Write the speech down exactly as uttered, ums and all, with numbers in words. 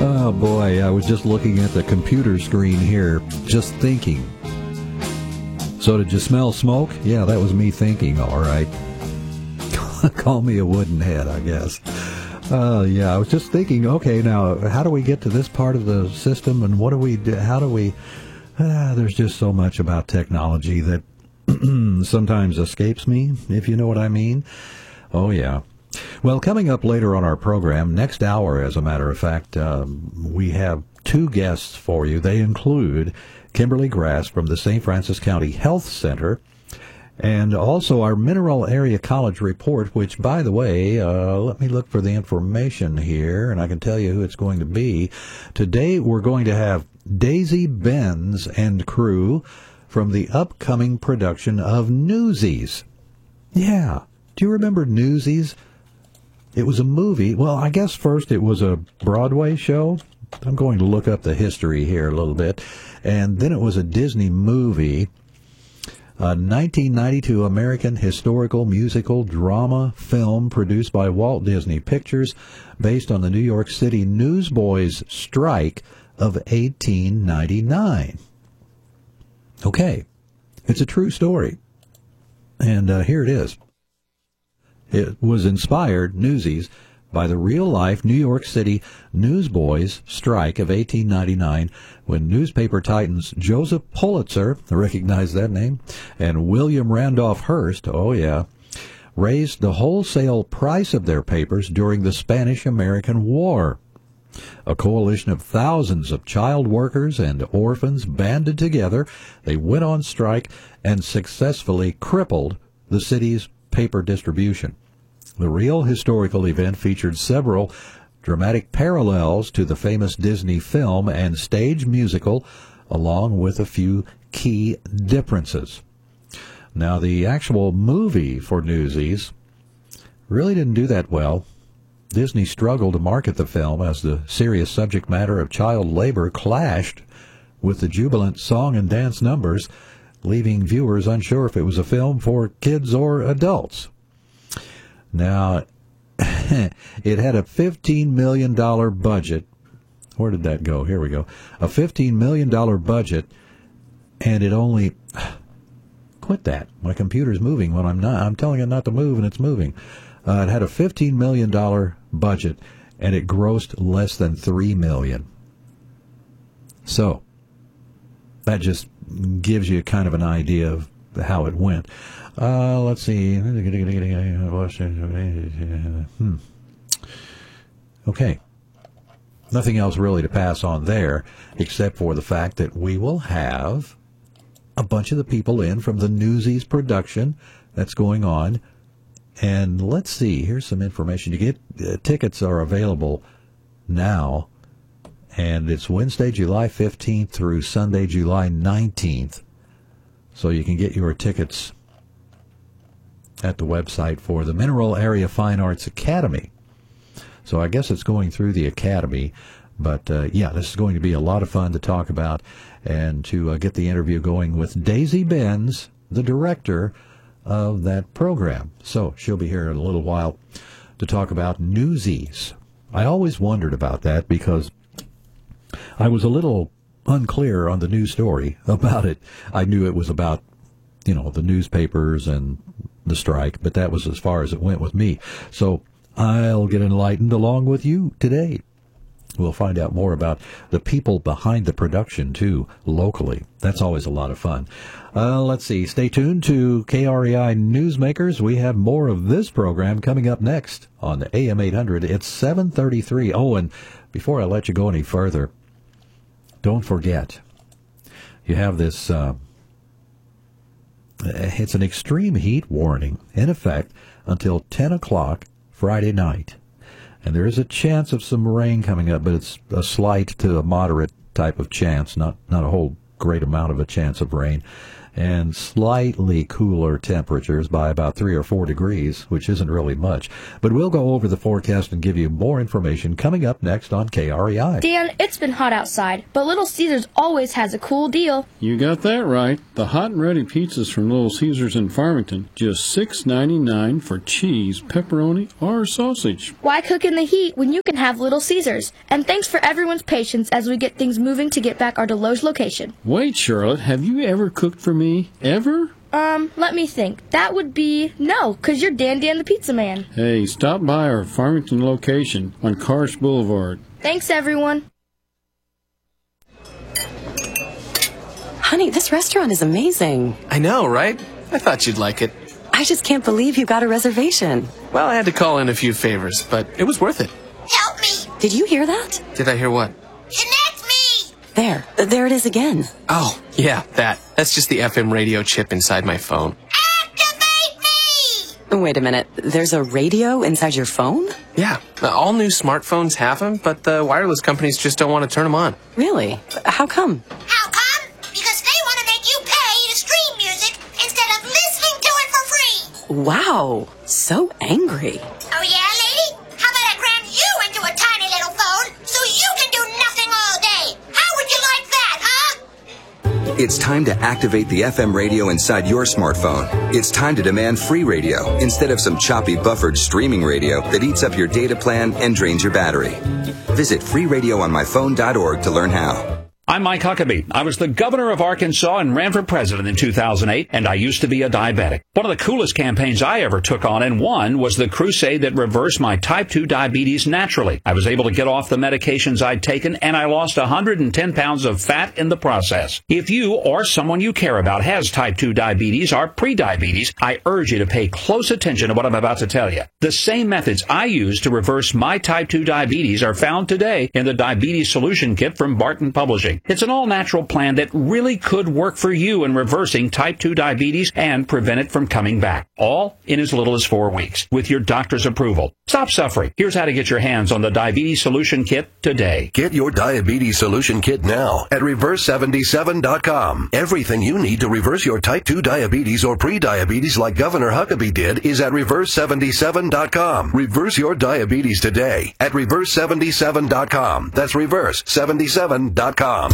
Oh, boy, I was just looking at the computer screen here, just thinking. So did you smell smoke? Yeah, that was me thinking, all right. Call me a wooden head, I guess. Uh, yeah, I was just thinking, okay, now, how do we get to this part of the system, and what do we do, how do we, uh, there's just so much about technology that sometimes escapes me, if you know what I mean. Oh, yeah. Well, coming up later on our program, next hour, as a matter of fact, um, we have two guests for you. They include Kimberly Grass from the Saint Francis County Health Center, and also our Mineral Area College report, which, by the way, uh, let me look for the information here, and I can tell you who it's going to be. Today, we're going to have Daisy Benz and crew from the upcoming production of Newsies. Yeah. Do you remember Newsies? It was a movie. Well, I guess first it was a Broadway show. I'm going to look up the history here a little bit. And then it was a Disney movie, a nineteen ninety-two American historical musical drama film produced by Walt Disney Pictures based on the New York City newsboys' strike of eighteen ninety-nine. Okay, it's a true story. And uh, here it is. It was inspired, Newsies, by the real-life New York City newsboys' strike of eighteen ninety-nine, when newspaper titans Joseph Pulitzer, I recognize that name, and William Randolph Hearst, oh yeah, raised the wholesale price of their papers during the Spanish-American War. A coalition of thousands of child workers and orphans banded together. They went on strike and successfully crippled the city's paper distribution. The real historical event featured several dramatic parallels to the famous Disney film and stage musical, along with a few key differences. Now, the actual movie for Newsies really didn't do that well. Disney struggled to market the film as the serious subject matter of child labor clashed with the jubilant song and dance numbers, leaving viewers unsure if it was a film for kids or adults. Now, it had a fifteen million dollars budget. Where did that go? Here we go. A fifteen million dollars budget, and it only... Quit that. My computer's moving when I'm not. I'm telling it not to move, and it's moving. Uh, it had a fifteen million dollars budget, and it grossed less than three million dollars. So, that just gives you kind of an idea of how it went. Uh, let's see. Hmm. Okay. Nothing else really to pass on there, except for the fact that we will have a bunch of the people in from the Newsies production that's going on. And let's see. Here's some information. You get uh, tickets are available now, and it's Wednesday, July fifteenth through Sunday, July nineteenth. So you can get your tickets at the website for the Mineral Area Fine Arts Academy. So I guess it's going through the Academy. But, uh, yeah, this is going to be a lot of fun to talk about and to uh, get the interview going with Daisy Benz, the director of that program. So she'll be here in a little while to talk about Newsies. I always wondered about that because I was a little unclear on the news story about it. I knew it was about, you know, the newspapers and the strike, but that was as far as it went with me. So I'll get enlightened along with you today. We'll find out more about the people behind the production, too, locally. That's always a lot of fun. Uh, let's see. Stay tuned to K R E I Newsmakers. We have more of this program coming up next on A M eight hundred. It's seven thirty-three. Oh, and before I let you go any further, don't forget, you have this, uh, it's an extreme heat warning in effect until ten o'clock Friday night. And there is a chance of some rain coming up, but it's a slight to a moderate type of chance, not, not a whole great amount of a chance of rain. and slightly cooler temperatures by about three or four degrees, which isn't really much. But we'll go over the forecast and give you more information coming up next on K R E I. Dan, it's been hot outside, but Little Caesars always has a cool deal. You got that right. The hot and ready pizzas from Little Caesars in Farmington, just six ninety-nine for cheese, pepperoni, or sausage. Why cook in the heat when you can have Little Caesars? And thanks for everyone's patience as we get things moving to get back our Deloge location. Wait, Charlotte, have you ever cooked for me? Ever? Um, let me think. That would be no, because you're Dan Dan the Pizza Man. Hey, stop by our Farmington location on Karsh Boulevard. Thanks, everyone. Honey, this restaurant is amazing. I know, right? I thought you'd like it. I just can't believe you got a reservation. Well, I had to call in a few favors, but it was worth it. Help me! Did you hear that? Did I hear what? Connect me! There. There it is again. Oh, yeah, that. That's just the F M radio chip inside my phone. Activate me! Wait a minute. There's a radio inside your phone? Yeah, all new smartphones have them, but the wireless companies just don't want to turn them on. Really? How come? How come? Because they want to make you pay to stream music instead of listening to it for free! Wow. So angry. Oh yeah, lady? How about I cram you into a tiny little phone so you can do nothing all day? How would you like that, huh? It's time to activate the F M radio inside your smartphone. It's time to demand free radio instead of some choppy buffered streaming radio that eats up your data plan and drains your battery. Visit free radio on my phone dot org to learn how. I'm Mike Huckabee. I was the governor of Arkansas and ran for president in two thousand eight, and I used to be a diabetic. One of the coolest campaigns I ever took on and won was the crusade that reversed my type two diabetes naturally. I was able to get off the medications I'd taken, and I lost one hundred ten pounds of fat in the process. If you or someone you care about has type two diabetes or prediabetes, I urge you to pay close attention to what I'm about to tell you. The same methods I used to reverse my type two diabetes are found today in the Diabetes Solution Kit from Barton Publishing. It's an all-natural plan that really could work for you in reversing type two diabetes and prevent it from coming back, all in as little as four weeks, with your doctor's approval. Stop suffering. Here's how to get your hands on the Diabetes Solution Kit today. Get your Diabetes Solution Kit now at reverse seventy-seven dot com. Everything you need to reverse your type two diabetes or pre-diabetes like Governor Huckabee did is at reverse seventy-seven dot com. Reverse your diabetes today at reverse seventy-seven dot com. That's reverse seventy-seven dot com.